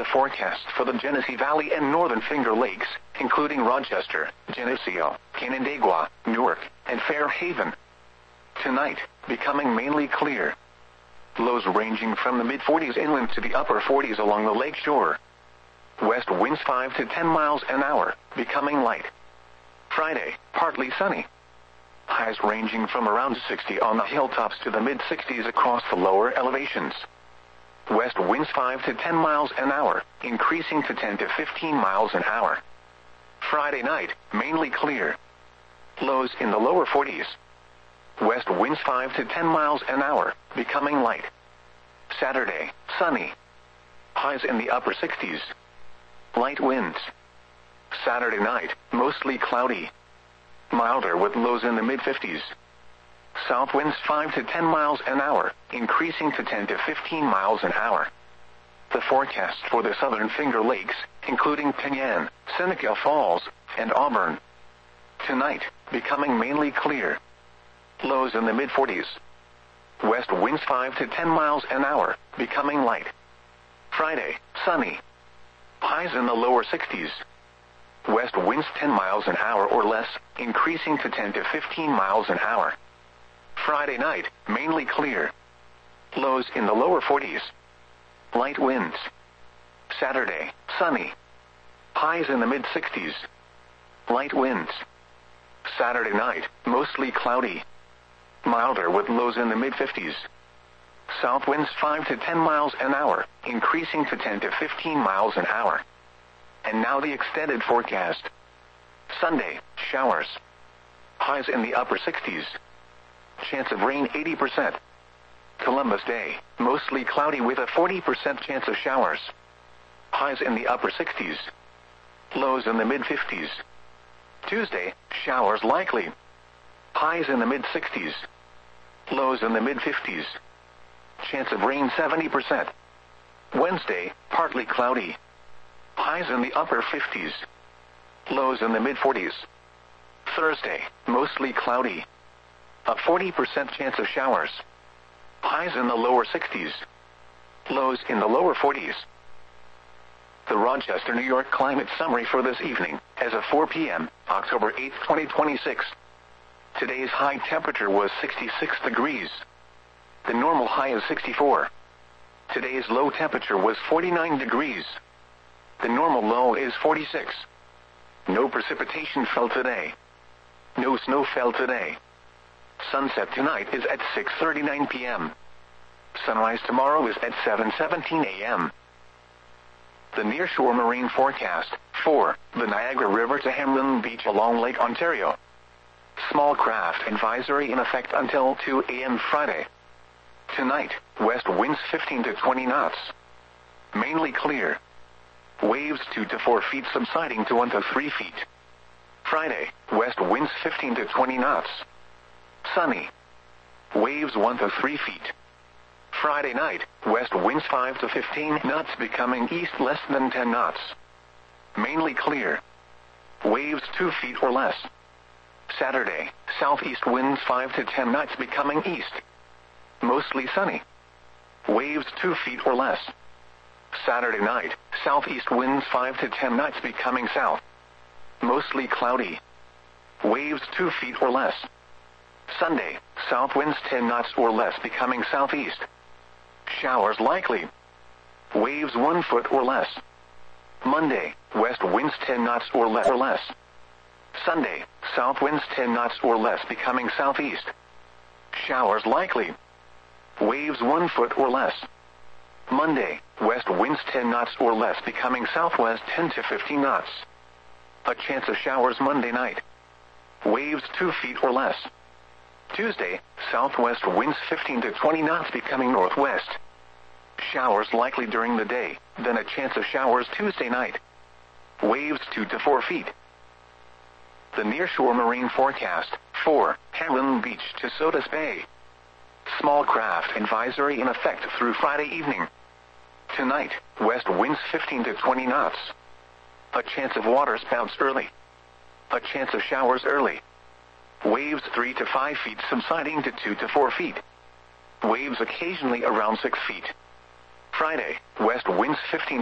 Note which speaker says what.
Speaker 1: forecast for the Genesee Valley and Northern Finger Lakes, including Rochester, Geneseo, Canandaigua, Newark, and Fairhaven. Tonight, becoming mainly clear. Lows ranging from the mid-40s inland to the upper 40s along the lake shore. West winds 5 to 10 miles an hour, becoming light. Friday, partly sunny. Highs ranging from around 60 on the hilltops to the mid-60s across the lower elevations. West winds 5 to 10 miles an hour, increasing to 10 to 15 miles an hour. Friday night, mainly clear. Lows in the lower 40s. West winds 5 to 10 miles an hour, becoming light. Saturday, sunny. Highs in the upper 60s. Light winds. Saturday night, mostly cloudy. Milder with lows in the mid-50s. South winds 5 to 10 miles an hour, increasing to 10 to 15 miles an hour. The forecast for the Southern Finger Lakes, including Penyan, Seneca Falls, and Auburn. Tonight, becoming mainly clear. Lows in the mid-40s. West winds 5 to 10 miles an hour, becoming light. Friday, sunny. Highs in the lower 60s. West winds 10 miles an hour or less, increasing to 10 to 15 miles an hour. Friday night, mainly clear. Lows in the lower 40s. Light winds. Saturday, sunny. Highs in the mid-60s. Light winds. Saturday night, mostly cloudy. Milder with lows in the mid-50s. South winds 5 to 10 miles an hour, increasing to 10 to 15 miles an hour. And now the extended forecast. Sunday, showers. Highs in the upper 60s. Chance of rain 80%. Columbus Day, mostly cloudy with a 40% chance of showers. Highs in the upper 60s. Lows in the mid-50s. Tuesday, showers likely. Highs in the mid-60s. Lows in the mid-50s. Chance of rain 70%. Wednesday, partly cloudy. Highs in the upper 50s. Lows in the mid-40s. Thursday, mostly cloudy. A 40% chance of showers. Highs in the lower 60s. Lows in the lower 40s. The Rochester, New York climate summary for this evening, as of 4 p.m., October 8, 2026. Today's high temperature was 66 degrees. The normal high is 64. Today's low temperature was 49 degrees. The normal low is 46. No precipitation fell today. No snow fell today. Sunset tonight is at 6:39 p.m. Sunrise tomorrow is at 7:17 a.m. The nearshore marine forecast, for the Niagara River to Hamlin Beach along Lake Ontario. Small craft advisory in effect until 2 a.m. Friday. Tonight, west winds 15 to 20 knots. Mainly clear. Waves 2 to 4 feet subsiding to 1 to 3 feet. Friday, west winds 15 to 20 knots. Sunny. Waves 1 to 3 feet. Friday night, west winds 5 to 15 knots becoming east less than 10 knots. Mainly clear. Waves 2 feet or less. Saturday, southeast winds 5 to 10 knots becoming east. Mostly sunny. Waves 2 feet or less. Saturday night, southeast winds 5 to 10 knots becoming south. Mostly cloudy. Waves 2 feet or less. Sunday, south winds 10 knots or less becoming southeast. Showers likely. Waves 1 foot or less. Monday, west winds 10 knots or less. Sunday, south winds 10 knots or less becoming southeast. Showers likely. Waves 1 foot or less. Monday, west winds 10 knots or less becoming southwest 10 to 15 knots. A chance of showers Monday night. Waves 2 feet or less. Tuesday, southwest winds 15 to 20 knots becoming northwest. Showers likely during the day, then a chance of showers Tuesday night. Waves 2 to 4 feet. The nearshore marine forecast, for Hamlin Beach to Sodus Bay. Small craft advisory in effect through Friday evening. Tonight, west winds 15 to 20 knots. A chance of water spouts early. A chance of showers early. Waves 3 to 5 feet subsiding to 2 to 4 feet. Waves occasionally around 6 feet. Friday, west winds 15